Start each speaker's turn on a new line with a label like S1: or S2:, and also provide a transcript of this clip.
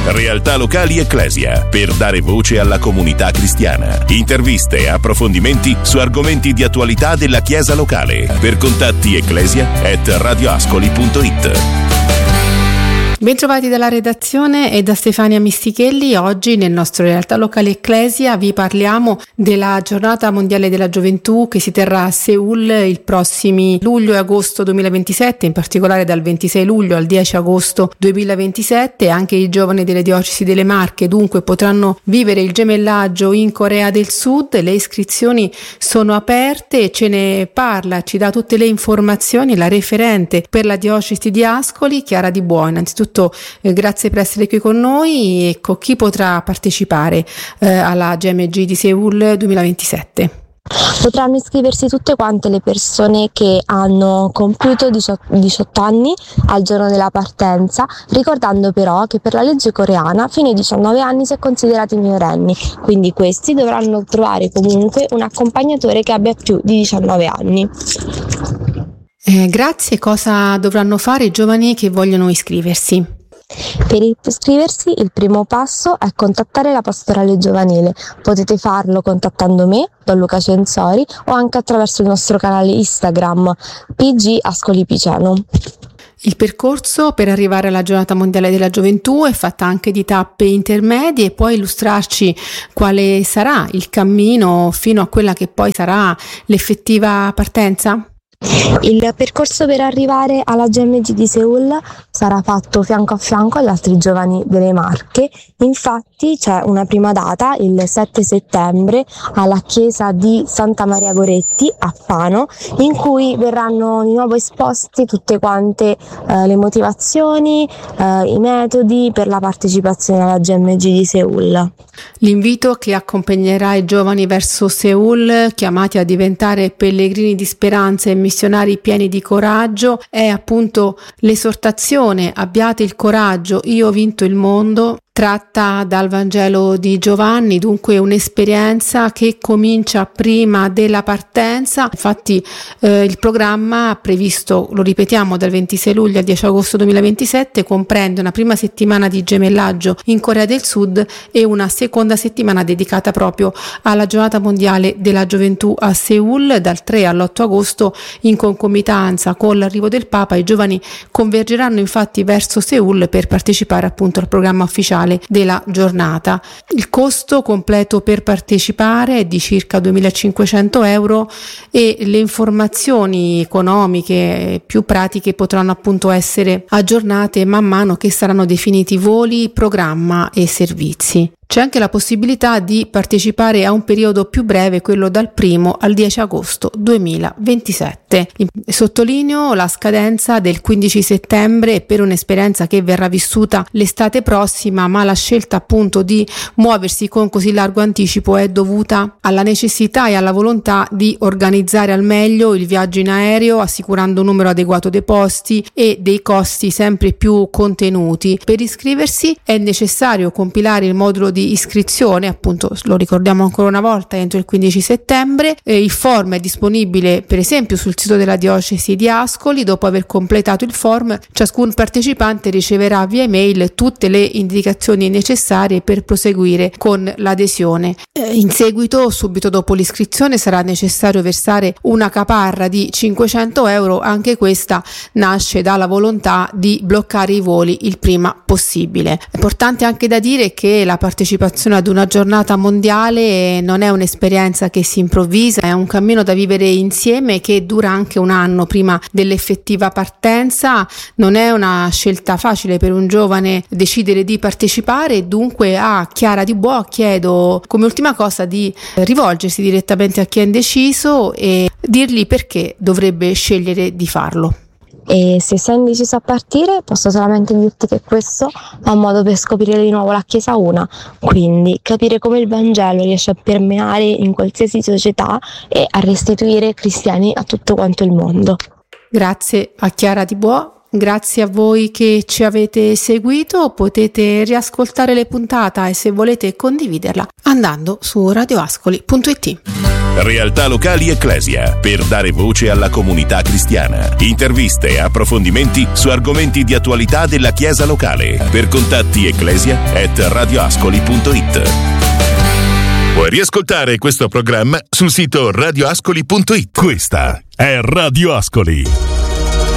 S1: Realtà locali Ecclesia, per dare voce alla comunità cristiana. Interviste e approfondimenti su argomenti di attualità della Chiesa locale. Per contatti ecclesia@radioascoli.it.
S2: Bentrovati dalla redazione e da Stefania Mistichelli. Oggi nel nostro Realtà Locale Ecclesia vi parliamo della Giornata Mondiale della Gioventù che si terrà a Seul il prossimi luglio e agosto 2027, in particolare dal 26 luglio al 10 agosto 2027. Anche i giovani delle diocesi delle Marche dunque potranno vivere il gemellaggio in Corea del Sud. Le iscrizioni sono aperte, ce ne parla, ci dà tutte le informazioni la referente per la diocesi di Ascoli, Chiara Di Buono. Innanzitutto grazie per essere qui con noi. Ecco, chi potrà partecipare alla GMG di Seul 2027?
S3: Potranno iscriversi tutte quante le persone che hanno compiuto 18 anni al giorno della partenza, ricordando però che per la legge coreana fino ai 19 anni si è considerati minorenni, quindi questi dovranno trovare comunque un accompagnatore che abbia più di 19 anni.
S2: Grazie. Cosa dovranno fare i giovani che vogliono iscriversi?
S3: Per iscriversi il primo passo è contattare la pastorale giovanile. Potete farlo contattando me, Don Luca Censori, o anche attraverso il nostro canale Instagram PG Ascoli Piceno.
S2: Il percorso per arrivare alla Giornata Mondiale della Gioventù è fatta anche di tappe intermedie. Puoi illustrarci quale sarà il cammino fino a quella che poi sarà l'effettiva partenza?
S3: Il percorso per arrivare alla GMG di Seul sarà fatto fianco a fianco agli altri giovani delle Marche. Infatti c'è una prima data, il 7 settembre, alla chiesa di Santa Maria Goretti a Fano, in cui verranno di nuovo esposti tutte quante le motivazioni, i metodi per la partecipazione alla GMG di Seul.
S2: L'invito che accompagnerà i giovani verso Seul, chiamati a diventare pellegrini di speranza e missionari pieni di coraggio, è appunto l'esortazione: abbiate il coraggio, io ho vinto il mondo, tratta dal Vangelo di Giovanni, dunque un'esperienza che comincia prima della partenza. Infatti il programma previsto, lo ripetiamo, dal 26 luglio al 10 agosto 2027 comprende una prima settimana di gemellaggio in Corea del Sud e una seconda settimana dedicata proprio alla Giornata Mondiale della Gioventù a Seul. Dal 3 all'8 agosto, in concomitanza con l'arrivo del Papa, i giovani convergeranno infatti verso Seul per partecipare appunto al programma ufficiale della giornata. Il costo completo per partecipare è di circa 2.500 euro e le informazioni economiche più pratiche potranno appunto essere aggiornate man mano che saranno definiti voli, programma e servizi. C'è anche la possibilità di partecipare a un periodo più breve, quello dal 1 al 10 agosto 2027. Sottolineo la scadenza del 15 settembre per un'esperienza che verrà vissuta l'estate prossima, ma la scelta appunto di muoversi con così largo anticipo è dovuta alla necessità e alla volontà di organizzare al meglio il viaggio in aereo, assicurando un numero adeguato dei posti e dei costi sempre più contenuti. Per iscriversi è necessario compilare il modulo di iscrizione, appunto lo ricordiamo ancora una volta, entro il 15 settembre. Il form è disponibile per esempio sul sito della diocesi di Ascoli. Dopo aver completato il form, ciascun partecipante riceverà via email tutte le indicazioni necessarie per proseguire con l'adesione. In seguito, subito dopo l'iscrizione, sarà necessario versare una caparra di 500 euro. Anche questa nasce dalla volontà di bloccare i voli il prima possibile. È importante anche da dire che la partecipazione ad una giornata mondiale non è un'esperienza che si improvvisa, è un cammino da vivere insieme che dura anche un anno prima dell'effettiva partenza. Non è una scelta facile per un giovane decidere di partecipare, dunque a Chiara Di Buono chiedo come ultima cosa di rivolgersi direttamente a chi è indeciso e dirgli perché dovrebbe scegliere di farlo.
S3: E se sei indeciso a partire, posso solamente dirti che questo è un modo per scoprire di nuovo la Chiesa una, quindi capire come il Vangelo riesce a permeare in qualsiasi società e a restituire cristiani a tutto quanto il mondo.
S2: Grazie a Chiara Di Buono. Grazie a voi che ci avete seguito, potete riascoltare le puntate e se volete condividerla andando su radioascoli.it.
S1: Realtà locali Ecclesia, per dare voce alla comunità cristiana. Interviste e approfondimenti su argomenti di attualità della Chiesa locale. Per contatti ecclesia@radioascoli.it. Puoi riascoltare questo programma sul sito radioascoli.it. Questa è Radio Ascoli.